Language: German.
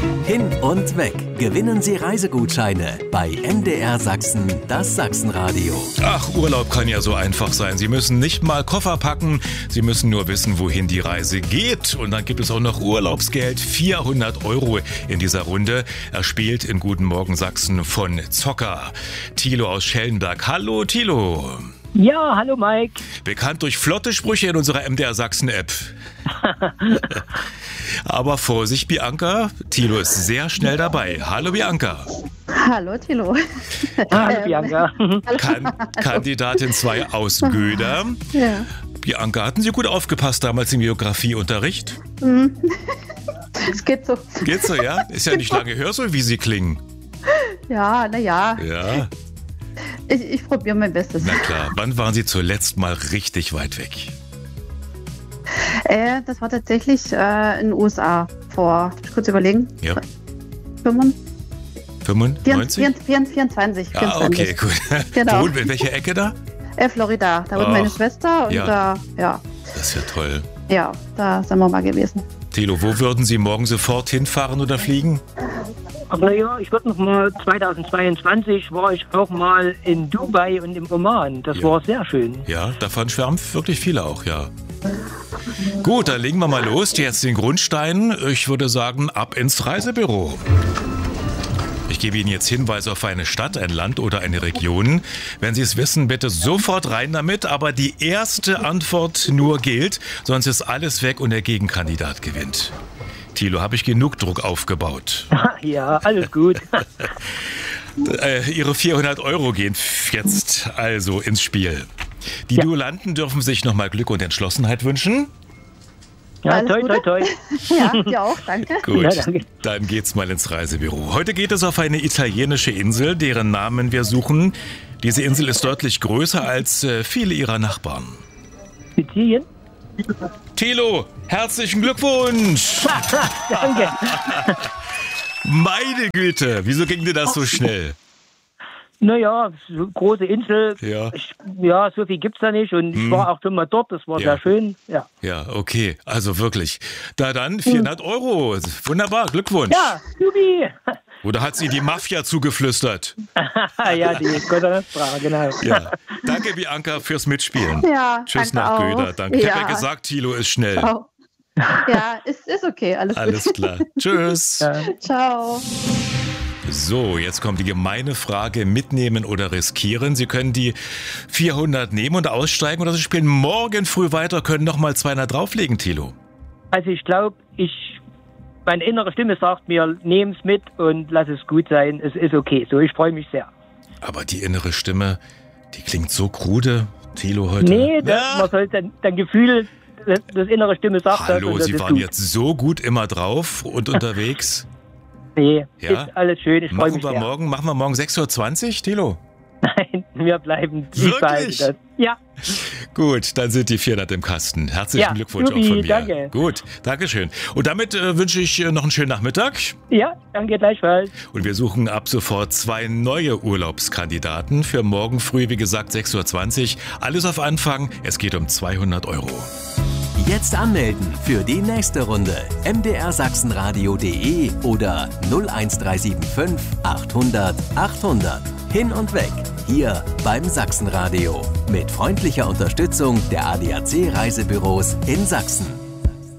Hin und weg. Gewinnen Sie Reisegutscheine bei MDR Sachsen, das Sachsenradio. Ach, Urlaub kann ja so einfach sein. Sie müssen nicht mal Koffer packen, Sie müssen nur wissen, wohin die Reise geht. Und dann gibt es auch noch Urlaubsgeld, 400 € in dieser Runde. Er spielt in Guten Morgen Sachsen von Zocker. Thilo aus Schellenberg. Hallo Thilo. Ja, hallo Mike. Bekannt durch flotte Sprüche in unserer MDR Sachsen-App. Aber Vorsicht, Bianca, Thilo ist sehr schnell dabei. Hallo Bianca. Hallo Thilo. Hallo Bianca. Kandidatin 2 aus Göder. Ja. Bianca, hatten Sie gut aufgepasst damals im Geografieunterricht? Es geht so. Geht so, ja? Ist ja nicht lange her, so wie Sie klingen. Ja, naja. Ja, Ich probiere mein Bestes. na klar. Wann waren Sie zuletzt mal richtig weit weg? Das war tatsächlich in den USA vor, ich kurz überlegen, Ja, 24. 95? Ah, okay, gut. Genau. Wo, in welcher Ecke da? Florida, da wohnt meine Schwester und ja. ja, Das ist ja toll. da sind wir mal gewesen. Thilo, wo würden Sie morgen sofort hinfahren oder fliegen? Ach naja, ich würde noch mal 2022 war ich auch mal in Dubai und im Oman. Das war sehr schön. Ja, davon schwärmen wirklich viele auch, ja. Gut, dann legen wir mal los. Jetzt den Grundstein. Ich würde sagen, ab ins Reisebüro. Ich gebe Ihnen jetzt Hinweise auf eine Stadt, ein Land oder eine Region. Wenn Sie es wissen, bitte sofort rein damit. Aber die erste Antwort nur gilt, sonst ist alles weg und der Gegenkandidat gewinnt. Thilo, habe ich genug Druck aufgebaut? Ja, alles gut. Ihre 400 € gehen jetzt also ins Spiel. Die Duellanten dürfen sich nochmal Glück und Entschlossenheit wünschen. Ja, Alles toi, toi, Gute. toi. Ja, dir auch, danke. Gut, Ja, danke. dann geht's mal ins Reisebüro. Heute geht es auf eine italienische Insel, deren Namen wir suchen. Diese Insel ist deutlich größer als viele ihrer Nachbarn. Sizilien? Thilo, herzlichen Glückwunsch! Danke. Meine Güte, wieso ging dir das so schnell? Naja, so große Insel. Ja. So viel gibt's da nicht. Und ich war auch schon mal dort. Das war sehr schön. Ja. Ja, okay, also wirklich. Da dann 400 €. Wunderbar, Glückwunsch. Ja, Jubi. Oder hat sie die Mafia zugeflüstert? Ja, die Cosa Nostra, genau. Ja. Danke, Bianca, fürs Mitspielen. Ja, Tschüss danke nach auch. Göder. Danke. Ich Ja. habe ja gesagt, Thilo ist schnell. Ciao. Ja, ist okay, alles gut. Klar. Tschüss. Ja. Ciao. So, jetzt kommt die gemeine Frage, mitnehmen oder riskieren. Sie können die 400 nehmen und aussteigen oder Sie spielen morgen früh weiter, können nochmal 200 drauflegen, Thilo. Also ich glaube, meine innere Stimme sagt mir, nehm's mit und lass es gut sein. Es ist okay. So, ich freue mich sehr. Aber die innere Stimme, die klingt so krude, Thilo, heute. Nee, man soll dein Gefühl, das innere Stimme sagt das. Hallo, und das Sie ist waren gut. jetzt so gut immer drauf und unterwegs. Nee, Ja? ist alles schön. Ich freue mich sehr. Machen wir morgen 6:20 Uhr, Thilo? Nein, wir bleiben. Ich Wirklich? behalte das. Ja, Gut, dann sind die 400 im Kasten. Herzlichen Ja, Glückwunsch Jubi, auch von mir. danke. Gut, Dankeschön. Und damit wünsche ich noch einen schönen Nachmittag. ja, danke gleichfalls. Und wir suchen ab sofort 2 neue Urlaubskandidaten für morgen früh, wie gesagt, 6:20 Uhr. Alles auf Anfang, es geht um 200 €. Jetzt anmelden für die nächste Runde. mdrsachsenradio.de oder 01375 800 800. Hin und weg. Hier beim Sachsenradio. Mit freundlicher Unterstützung der ADAC Reisebüros in Sachsen.